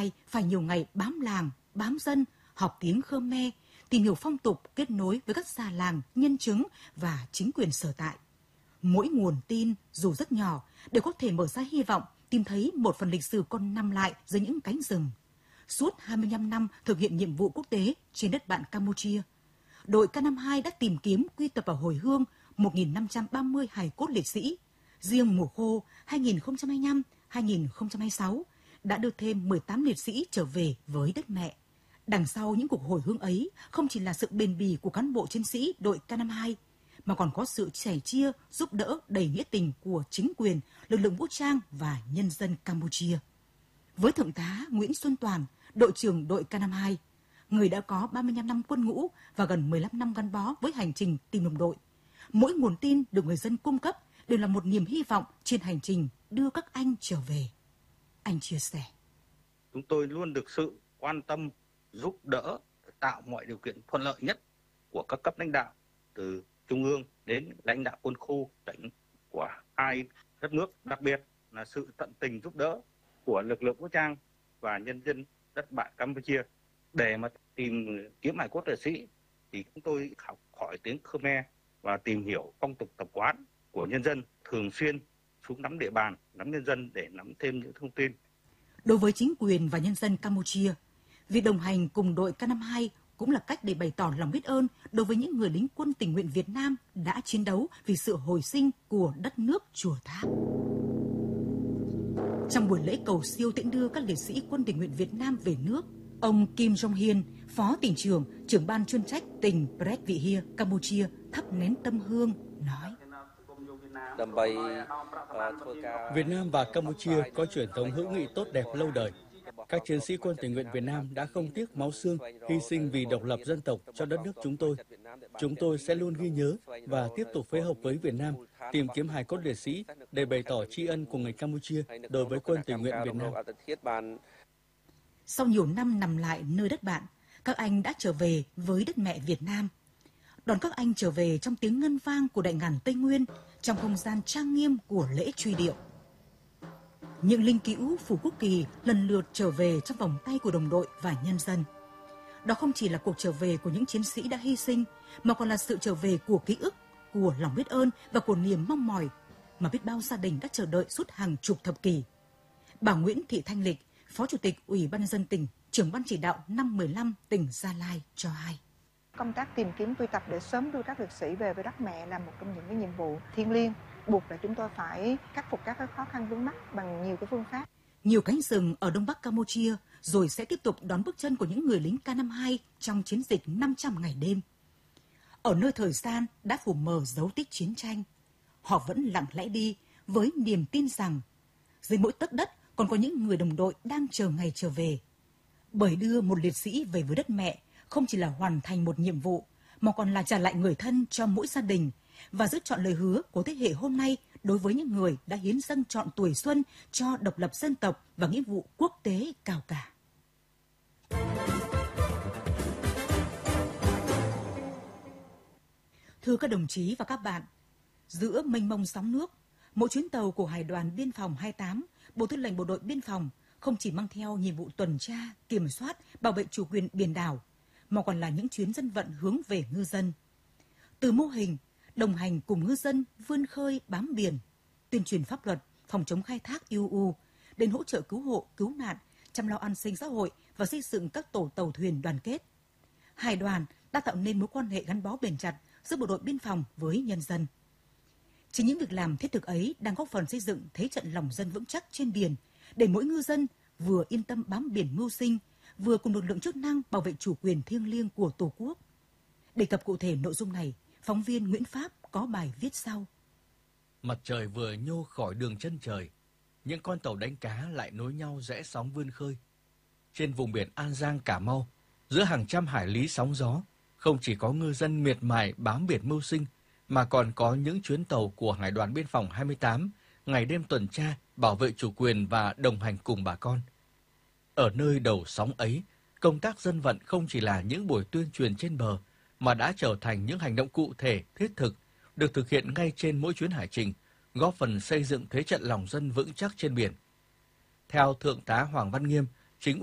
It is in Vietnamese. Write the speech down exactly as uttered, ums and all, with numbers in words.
hai phải nhiều ngày bám làng, bám dân, học tiếng Khmer, tìm hiểu phong tục, kết nối với các già làng, nhân chứng và chính quyền sở tại. Mỗi nguồn tin, dù rất nhỏ, đều có thể mở ra hy vọng tìm thấy một phần lịch sử còn nằm lại dưới những cánh rừng. Suốt hai mươi lăm năm thực hiện nhiệm vụ quốc tế trên đất bạn Campuchia, đội K năm mươi hai đã tìm kiếm quy tập vào hồi hương một nghìn năm trăm ba mươi hài cốt liệt sĩ. Riêng mùa khô hai nghìn không trăm hai mươi lăm hai nghìn không trăm hai mươi sáu đã đưa thêm mười tám liệt sĩ trở về với đất mẹ. Đằng sau những cuộc hồi hương ấy không chỉ là sự bền bỉ của cán bộ chiến sĩ đội K năm mươi hai, mà còn có sự sẻ chia, giúp đỡ đầy nghĩa tình của chính quyền, lực lượng vũ trang và nhân dân Campuchia. Với Thượng tá Nguyễn Xuân Toàn, đội trưởng đội K năm mươi hai, người đã có ba mươi lăm năm quân ngũ và gần mười lăm năm gắn bó với hành trình tìm đồng đội, mỗi nguồn tin được người dân cung cấp đều là một niềm hy vọng trên hành trình đưa các anh trở về. Anh chia sẻ. Chúng tôi luôn được sự quan tâm, giúp đỡ, tạo mọi điều kiện thuận lợi nhất của các cấp lãnh đạo, từ trung ương đến lãnh đạo quân khu, tỉnh của hai đất nước, đặc biệt là sự tận tình giúp đỡ của lực lượng vũ trang và nhân dân đất bạn Campuchia. Để mà tìm kiếm hài cốt liệt sĩ thì chúng tôi học hỏi tiếng Khmer và tìm hiểu phong tục tập quán của nhân dân, thường xuyên xuống nắm địa bàn, nắm nhân dân để nắm thêm những thông tin. Đối với chính quyền và nhân dân Campuchia, việc đồng hành cùng đội K năm mươi hai cũng là cách để bày tỏ lòng biết ơn đối với những người lính quân tình nguyện Việt Nam đã chiến đấu vì sự hồi sinh của đất nước Chùa Tháp. Trong buổi lễ cầu siêu tiễn đưa các liệt sĩ quân tình nguyện Việt Nam về nước, ông Kim Jong Hiên, Phó tỉnh trưởng, trưởng ban chuyên trách tỉnh Pret Vihia, Campuchia thắp nén tâm hương, nói: Việt Nam và Campuchia có truyền thống hữu nghị tốt đẹp lâu đời. Các chiến sĩ quân tình nguyện Việt Nam đã không tiếc máu xương, hy sinh vì độc lập dân tộc cho đất nước chúng tôi. Chúng tôi sẽ luôn ghi nhớ và tiếp tục phối hợp với Việt Nam tìm kiếm hài cốt liệt sĩ để bày tỏ tri ân của người Campuchia đối với quân tình nguyện Việt Nam. Sau nhiều năm nằm lại nơi đất bạn, các anh đã trở về với đất mẹ Việt Nam. Đón các anh trở về trong tiếng ngân vang của đại ngàn Tây Nguyên, trong không gian trang nghiêm của lễ truy điệu. Những linh cữu phủ quốc kỳ lần lượt trở về trong vòng tay của đồng đội và nhân dân. Đó không chỉ là cuộc trở về của những chiến sĩ đã hy sinh, mà còn là sự trở về của ký ức, của lòng biết ơn và của niềm mong mỏi mà biết bao gia đình đã chờ đợi suốt hàng chục thập kỷ. Bà Nguyễn Thị Thanh Lịch, Phó Chủ tịch Ủy ban nhân dân tỉnh, trưởng ban chỉ đạo năm mười lăm tỉnh Gia Lai cho hay. Công tác tìm kiếm quy tập để sớm đưa các liệt sĩ về với đất mẹ là một trong những cái nhiệm vụ thiêng liêng, buộc là chúng tôi phải khắc phục các khó khăn vướng mắc bằng nhiều cái phương pháp. Nhiều cánh rừng ở Đông Bắc Campuchia rồi sẽ tiếp tục đón bước chân của những người lính K năm mươi hai trong chiến dịch năm trăm ngày đêm. Ở nơi thời gian đã phủ mờ dấu tích chiến tranh, họ vẫn lặng lẽ đi với niềm tin rằng dưới mỗi tấc đất còn có những người đồng đội đang chờ ngày trở về. Bởi đưa một liệt sĩ về với đất mẹ không chỉ là hoàn thành một nhiệm vụ, mà còn là trả lại người thân cho mỗi gia đình và giữ trọn lời hứa của thế hệ hôm nay đối với những người đã hiến dâng trọn tuổi xuân cho độc lập dân tộc và nghĩa vụ quốc tế cao cả. Thưa các đồng chí và các bạn, giữa mênh mông sóng nước, mỗi chuyến tàu của Hải đoàn Biên phòng hai mươi tám, Bộ Tư lệnh Bộ đội Biên phòng không chỉ mang theo nhiệm vụ tuần tra, kiểm soát, bảo vệ chủ quyền biển đảo, mà còn là những chuyến dân vận hướng về ngư dân. Từ mô hình đồng hành cùng ngư dân vươn khơi bám biển, tuyên truyền pháp luật, phòng chống khai thác i u u, đến hỗ trợ cứu hộ, cứu nạn, chăm lo an sinh xã hội và xây dựng các tổ tàu thuyền đoàn kết. Hải đoàn đã tạo nên mối quan hệ gắn bó bền chặt giữa bộ đội biên phòng với nhân dân. Chính những việc làm thiết thực ấy đang góp phần xây dựng thế trận lòng dân vững chắc trên biển, để mỗi ngư dân vừa yên tâm bám biển mưu sinh, vừa cùng lực lượng chức năng bảo vệ chủ quyền thiêng liêng của Tổ quốc. Đề cập cụ thể nội dung này, phóng viên Nguyễn Pháp có bài viết sau. Mặt trời vừa nhô khỏi đường chân trời, những con tàu đánh cá lại nối nhau rẽ sóng vươn khơi. Trên vùng biển An Giang, Cà Mau, giữa hàng trăm hải lý sóng gió, không chỉ có ngư dân miệt mài bám biển mưu sinh, mà còn có những chuyến tàu của Hải đoàn Biên phòng hai mươi tám ngày đêm tuần tra, bảo vệ chủ quyền và đồng hành cùng bà con. Ở nơi đầu sóng ấy, công tác dân vận không chỉ là những buổi tuyên truyền trên bờ, mà đã trở thành những hành động cụ thể, thiết thực, được thực hiện ngay trên mỗi chuyến hải trình, góp phần xây dựng thế trận lòng dân vững chắc trên biển. Theo Thượng tá Hoàng Văn Nghiêm,